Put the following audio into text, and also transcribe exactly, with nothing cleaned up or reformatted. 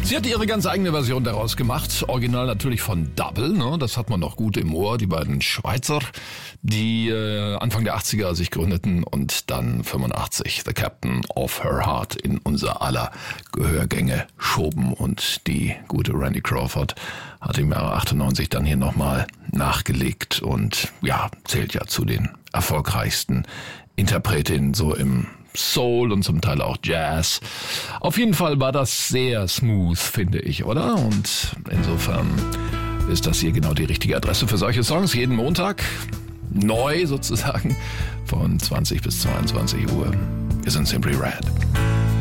Sie hat ihre ganz eigene Version daraus gemacht. Original natürlich von Double, ne? Das hat man noch gut im Ohr. Die beiden Schweizer, die äh, Anfang der achtziger sich gründeten und dann fünfundachtzig The Captain of Her Heart in unser aller Gehörgänge schoben. Und die gute Randy Crawford hat im Jahre achtundneunzig dann hier nochmal nachgelegt und ja, zählt ja zu den erfolgreichsten Interpretinnen so im Soul und zum Teil auch Jazz. Auf jeden Fall war das sehr smooth, finde ich, oder? Und insofern ist das hier genau die richtige Adresse für solche Songs. Jeden Montag neu sozusagen von zwanzig bis zweiundzwanzig Uhr. Wir sind Simply Red.